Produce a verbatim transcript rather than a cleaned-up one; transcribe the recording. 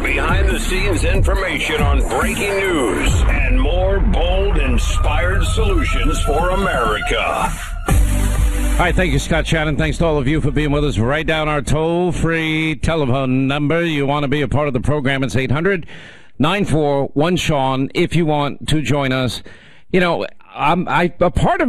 behind-the-scenes information on breaking news and more bold, inspired solutions for America. All right, thank you, Scott Shannon. Thanks to all of you for being with us. Write down our toll-free telephone number. You want to be a part of the program. It's eight hundred, nine four one, Sean if you want to join us. You know, I'm, I, a part of